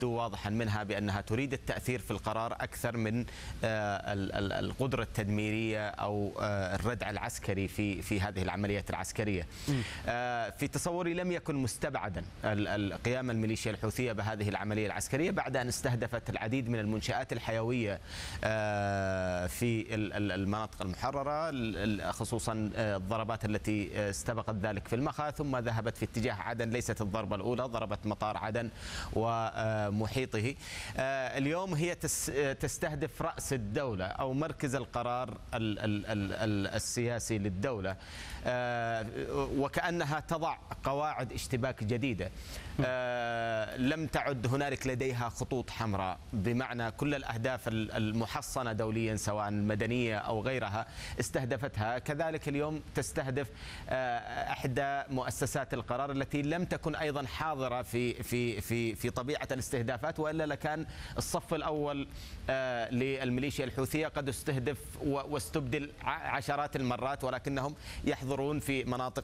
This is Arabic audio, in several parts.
واضحا منها بأنها تريد التأثير في القرار أكثر من القدرة التدميرية أو الردع العسكري في هذه العمليات العسكرية. في تصوري لم يكن مستبعدا قيام الميليشيا الحوثية بهذه العملية العسكرية بعد أن استهدفت العديد من المنشآت الحيوية في المناطق المحررة، خصوصا الضربات التي استبقت ذلك في المخا، ثم ذهبت في اتجاه عدن. ليست الضربة الأولى، ضربت مطار عدن ومحيطه. اليوم هي تستهدف رأس الدولة أو مركز القرار السياسي للدولة، وكأنها تضع قواعد اشتباك جديدة. لم تعد هنالك لديها خطوط حمراء، بمعنى كل الأهداف المحصنة دوليا سواء المدنية أو غيرها استهدفتها. كذلك اليوم تستهدف إحدى مؤسسات القرار التي لم تكن أيضا حاضرة في طبيعة الاستهدافات، وإلا لكان الصف الأول للميليشيا الحوثية قد استهدف واستبدل عشرات المرات، ولكنهم يحضرون في مناطق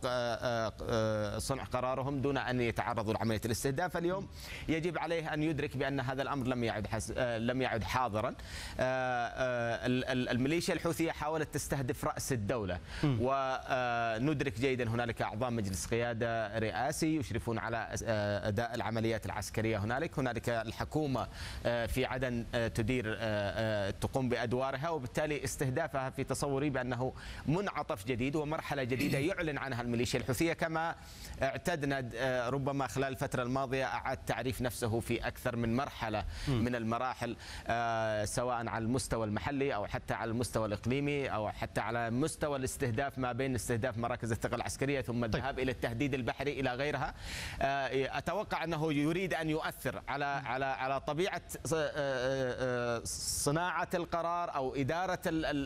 صنع قرارهم دون أن يتعرضوا لعملية الاستهداف. اليوم يجب عليه أن يدرك بأن هذا الأمر لم يعد حاضرا. الميليشيا الحوثية حاولت تستهدف رأس الدولة، وندرك جيدا هنالك أعضاء مجلس قيادة رئاسي يشرفون على أداء العمليات العسكرية هنالك الحكومة في عدن تقوم بأدوارها، وبالتالي استهدافها في تصوري بأنه منعطف جديد ومرحلة جديدة يعلن عنها الميليشيا الحوثية، كما اعتدنا ربما خلال الفترة الماضية. أعاد تعريف نفسه في أكثر من مرحلة من المراحل، سواء على المستوى المحلي أو حتى على المستوى الإقليمي أو حتى على مستوى الاستهداف، ما بين استهداف مراكز الثقل العسكرية ثم الذهاب إلى التهديد البحري إلى غيرها. أتوقع أنه يريد أن يؤثر على طبيعة صناعة القرار أو إدارة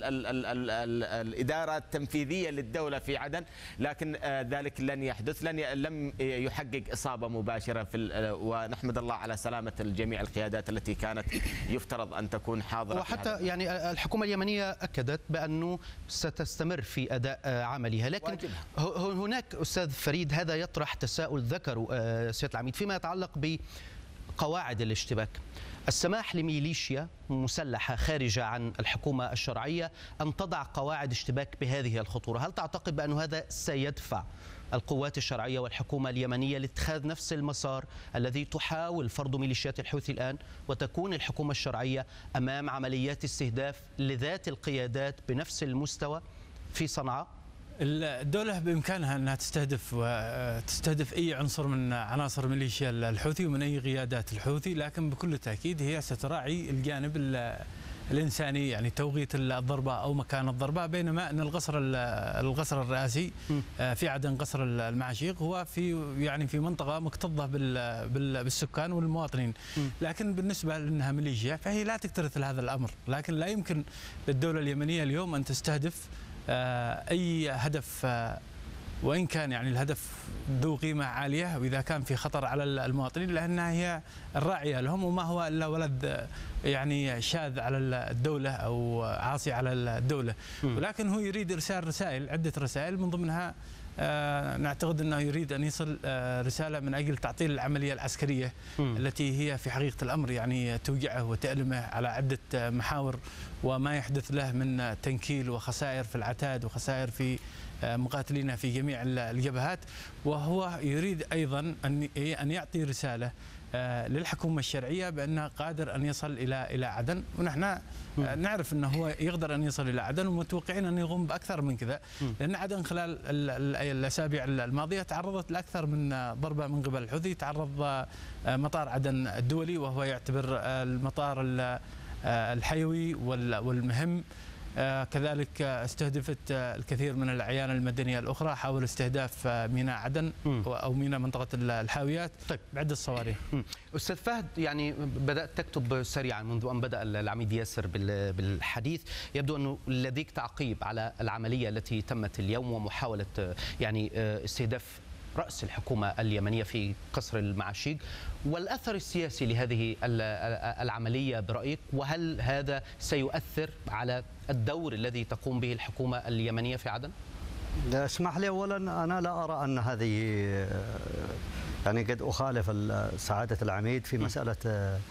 الإدارة التنفيذية للدولة في عدن، لكن ذلك لن يحدث، لم يحقق إصابة مباشرة ونحمد الله على سلامة الجميع القيادات التي كانت يفترض أن تكون حاضرة. وحتى يعني الحكومة اليمنية أكدت بأنه ستستمر في أداء عملها، لكن هناك أستاذ فريد هذا يطرح تساؤل ذكره سيادة العميد فيما يتعلق بقواعد الاشتباك. السماح لميليشيا مسلحة خارجة عن الحكومة الشرعية أن تضع قواعد اشتباك بهذه الخطورة، هل تعتقد بأن هذا سيدفع القوات الشرعية والحكومة اليمنية لاتخاذ نفس المسار الذي تحاول فرض ميليشيات الحوثي الآن، وتكون الحكومة الشرعية أمام عمليات استهداف لذات القيادات بنفس المستوى في صنعاء؟ الدولة بإمكانها أنها تستهدف أي عنصر من عناصر ميليشيا الحوثي ومن أي قيادات الحوثي، لكن بكل تأكيد هي ستراعي الجانب الإنساني، يعني توقيت الضربة أو مكان الضربة، بينما أن القصر الرئاسي في عدن قصر المعشيق هو في منطقة مكتظة بالسكان والمواطنين، لكن بالنسبة لأنها ميليشيا فهي لا تكترث هذا الأمر. لكن لا يمكن للدولة اليمنية اليوم أن تستهدف أي هدف، وإن كان يعني الهدف ذو قيمة عالية، وإذا كان في خطر على المواطنين، لأنها هي الراعية لهم، وما هو إلا ولد يعني شاذ على الدولة أو عاصي على الدولة. ولكن هو يريد إرسال رسائل، عدة رسائل، من ضمنها نعتقد أنه يريد أن يصل رسالة من أجل تعطيل العملية العسكرية التي هي في حقيقة الأمر يعني توجعه وتألمه على عدة محاور، وما يحدث له من تنكيل وخسائر في العتاد وخسائر في مقاتلين في جميع الجبهات. وهو يريد أيضا أن يعطي رسالة للحكومة الشرعية بأنه قادر أن يصل إلى عدن، ونحن نعرف أنه هو يقدر أن يصل إلى عدن، ومتوقعين أن يقوم بأكثر من كذا، لأن عدن خلال الأسابيع الماضية تعرضت لأكثر من ضربة من قبل الحوثي. تعرض مطار عدن الدولي، وهو يعتبر المطار الحيوي والمهم. كذلك استهدفت الكثير من الأعيان المدنية الأخرى، حاول استهداف ميناء عدن أو ميناء منطقة الحاويات بعدة صواريخ. أستاذ فهد، يعني بدأت تكتب سريعا منذ أن بدأ العميد ياسر بالحديث، يبدو أنه لديك تعقيب على العملية التي تمت اليوم ومحاولة يعني استهداف رأس الحكومة اليمنية في قصر المعاشيق، والأثر السياسي لهذه العملية برأيك، وهل هذا سيؤثر على الدور الذي تقوم به الحكومة اليمنية في عدن؟ اسمح لي اولا، انا لا ارى ان هذه يعني قد اخالف سعاده العميد في مساله